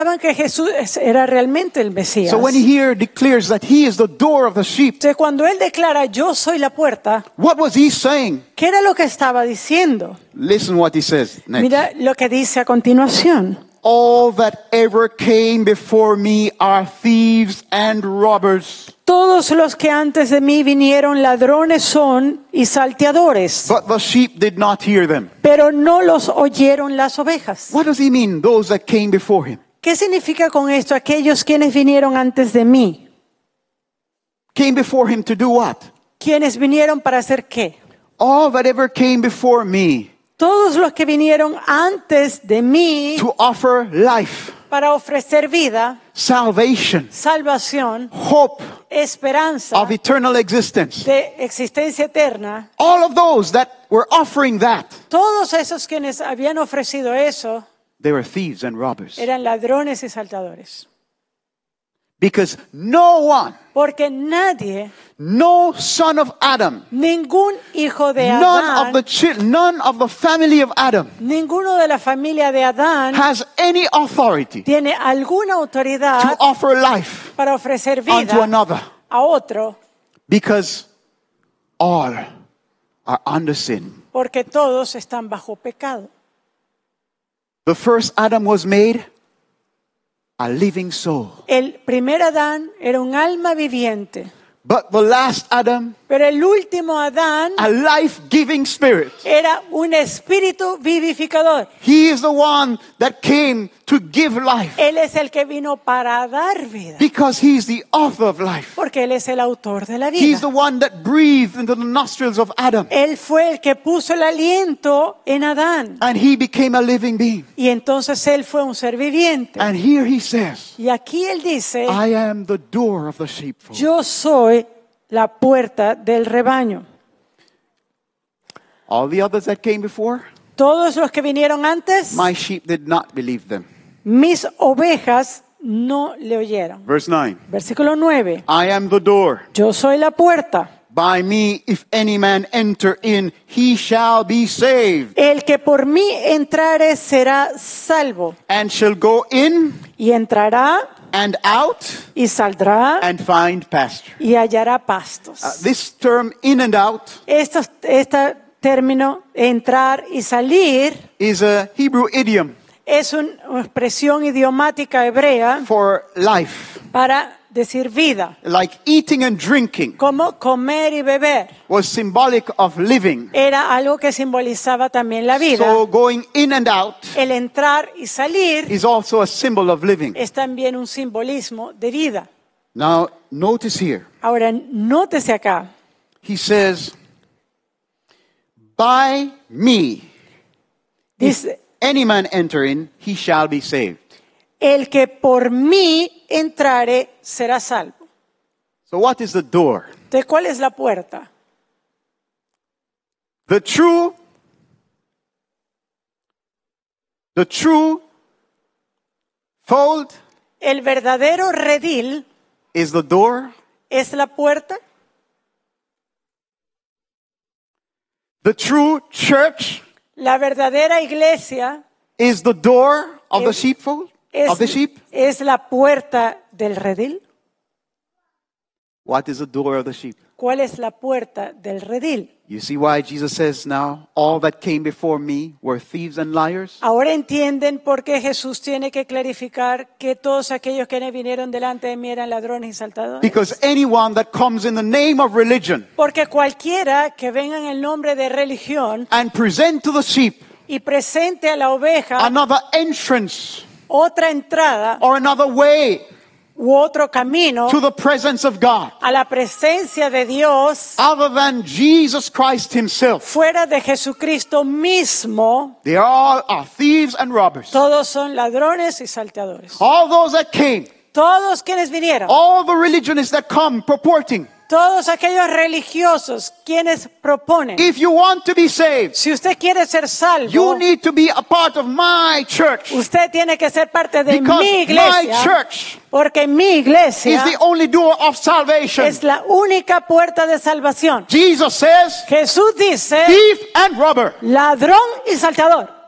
que Jesús era realmente el Mesías. So when he here declares that he is the door of the sheep, Entonces, cuando él declara yo soy la puerta, what was he saying? ¿qué era lo que estaba diciendo? Listen what he says next. Mira lo que dice a continuación. All that ever came before me are thieves and robbers. Todos los que antes de mí vinieron ladrones son y salteadores, But the sheep did not hear them. pero no los oyeron las ovejas. What does he mean, those that came before him? ¿Qué significa con esto? Aquellos quienes vinieron antes de mí. Came before him to do what? ¿Quienes vinieron para hacer qué? All that ever came before me Todos los que vinieron antes de mí to offer life, para ofrecer vida, salvation, salvación, hope esperanza of eternal existence. de existencia eterna. All of those that were offering that, Todos esos quienes habían ofrecido eso they were thieves and robbers. eran ladrones y saltadores. Because no one, Porque nadie, no son of Adam, ningún hijo de none Adán, of the family of Adam ninguno de la familia de Adán has any authority tiene alguna to autoridad offer life para ofrecer unto vida another, a otro, because all are under sin. porque todos están bajo pecado. The first Adam was made a living soul. El primer Adán era un alma viviente, But the last Adam, pero el último Adán a life-giving spirit. era un espíritu vivificador. He is the one that came to give life Él es el que vino para dar vida, because he's the author of life. porque Él es el autor de la He's vida. the one that breathed into the nostrils of Adam, Él fue el que puso el aliento en Adán. and he became a living being. Y entonces Él fue un ser viviente. And here he says, Y aquí Él dice, I am the door of the sheepfold. yo soy la puerta del rebaño. All the others that came before, Todos los que vinieron antes, my sheep did not believe them. mis ovejas no le oyeron. Verse 9. Versículo 9. I am the door. Yo soy la puerta. By me, if any man enter in, he shall be saved, El que por mí entrare será salvo. and shall go in Y entrará and out y saldrá and find pasture. y hallará pastos. This term in and out Este término, entrar y salir, is a Hebrew idiom es una expresión idiomática hebrea for life. para decir vida, Like eating and drinking como comer y beber. was symbolic of living. Era algo que simbolizaba también la vida. So going in and out El entrar y salir is also a symbol of living. es también un simbolismo de vida. Now, notice here, Ahora, nótese acá. he says, by me, if Dice, any man enter in, he shall be saved. el que por mí entrare será salvo. So what is the door? Entonces, ¿cuál es la puerta? The true fold El verdadero redil is the door. es la puerta. The true church La verdadera iglesia is the door of the Es- sheepfold, of the sheep. es la puerta del redil. What is the door of the sheep? ¿Cuál es la puerta del redil? You see why Jesus says now, all that came before me were thieves and liars? Ahora entienden por qué Jesús tiene que clarificar que todos aquellos que vinieron delante de mí eran ladrones y saltadores. Because anyone that comes in the name of religion Porque cualquiera que venga en el nombre de religión and present to the sheep y presente a la oveja another entrance otra entrada or another way u otro camino to the presence of God a la presencia de Dios other than Jesus Christ himself, fuera de Jesucristo mismo, they all are thieves and robbers. todos son ladrones y salteadores. All those that came, Todos quienes vinieron, all the religionists that come purporting, todos aquellos religiosos quienes proponen, if you want to be saved, si usted quiere ser you salvo, need to be a part of my church. usted tiene que ser parte de Because mi my iglesia, church porque mi is iglesia the only door of salvation. es la única puerta de salvación. Jesus says, Jesús dice, thief and robber. ladrón y salteador.